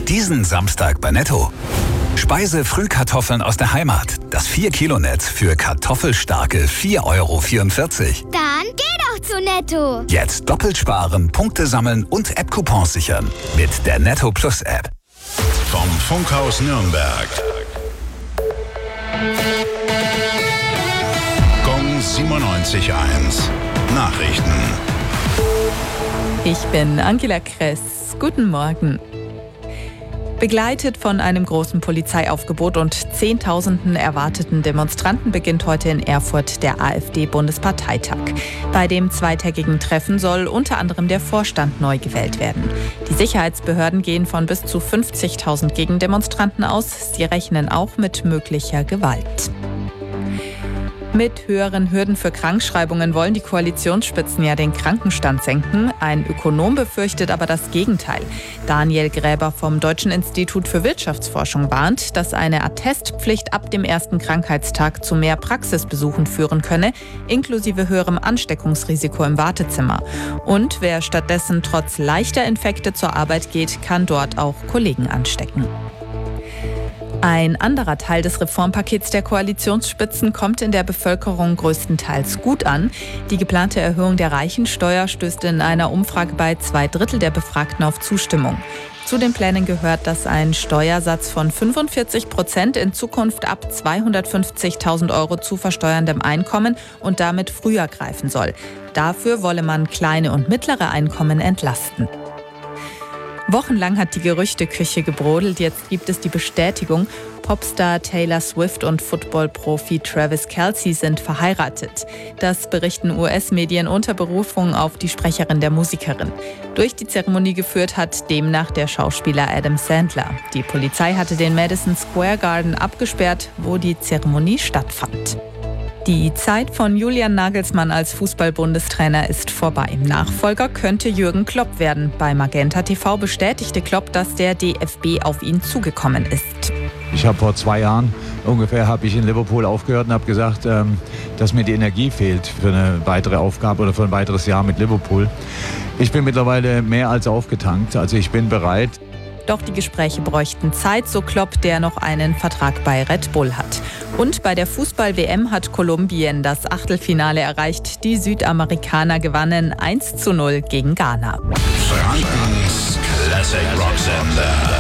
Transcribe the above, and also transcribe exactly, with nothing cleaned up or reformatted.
Diesen Samstag bei Netto. Speise-Frühkartoffeln aus der Heimat. Das vier Kilo Netz für kartoffelstarke vier Euro vierundvierzig. Dann geh doch zu Netto. Jetzt doppelt sparen, Punkte sammeln und App-Coupons sichern. Mit der Netto Plus App. Vom Funkhaus Nürnberg. Gong siebenundneunzig Komma eins. Nachrichten. Ich bin Angela Kress. Guten Morgen. Begleitet von einem großen Polizeiaufgebot und Zehntausenden erwarteten Demonstranten beginnt heute in Erfurt der AfD-Bundesparteitag. Bei dem zweitägigen Treffen soll unter anderem der Vorstand neu gewählt werden. Die Sicherheitsbehörden gehen von bis zu fünfzigtausend Gegendemonstranten aus. Sie rechnen auch mit möglicher Gewalt. Mit höheren Hürden für Krankschreibungen wollen die Koalitionsspitzen ja den Krankenstand senken. Ein Ökonom befürchtet aber das Gegenteil. Daniel Gräber vom Deutschen Institut für Wirtschaftsforschung warnt, dass eine Attestpflicht ab dem ersten Krankheitstag zu mehr Praxisbesuchen führen könne, inklusive höherem Ansteckungsrisiko im Wartezimmer. Und wer stattdessen trotz leichter Infekte zur Arbeit geht, kann dort auch Kollegen anstecken. Ein anderer Teil des Reformpakets der Koalitionsspitzen kommt in der Bevölkerung größtenteils gut an. Die geplante Erhöhung der Reichensteuer stößt in einer Umfrage bei zwei Drittel der Befragten auf Zustimmung. Zu den Plänen gehört, dass ein Steuersatz von fünfundvierzig Prozent in Zukunft ab zweihundertfünfzigtausend Euro zu versteuerndem Einkommen und damit früher greifen soll. Dafür wolle man kleine und mittlere Einkommen entlasten. Wochenlang hat die Gerüchteküche gebrodelt, jetzt gibt es die Bestätigung. Popstar Taylor Swift und Football-Profi Travis Kelce sind verheiratet. Das berichten U S-Medien unter Berufung auf die Sprecherin der Musikerin. Durch die Zeremonie geführt hat demnach der Schauspieler Adam Sandler. Die Polizei hatte den Madison Square Garden abgesperrt, wo die Zeremonie stattfand. Die Zeit von Julian Nagelsmann als Fußball-Bundestrainer ist vorbei. Nachfolger könnte Jürgen Klopp werden. Bei Magenta T V bestätigte Klopp, dass der D F B auf ihn zugekommen ist. Ich habe vor zwei Jahren ungefähr habe ich in Liverpool aufgehört und habe gesagt, ähm, dass mir die Energie fehlt für eine weitere Aufgabe oder für ein weiteres Jahr mit Liverpool. Ich bin mittlerweile mehr als aufgetankt, also ich bin bereit. Doch die Gespräche bräuchten Zeit, so Klopp, der noch einen Vertrag bei Red Bull hat. Und bei der Fußball-W M hat Kolumbien das Achtelfinale erreicht. Die Südamerikaner gewannen eins zu null gegen Ghana. Frankens Classic Rock Sender.